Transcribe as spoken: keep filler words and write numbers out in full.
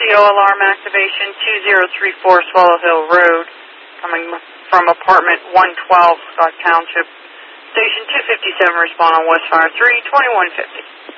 O alarm activation two zero three four Swallow Hill Road, coming from apartment one twelve, Scott Township. Station two fifty-seven, respond on West Fire three, twenty-one fifty.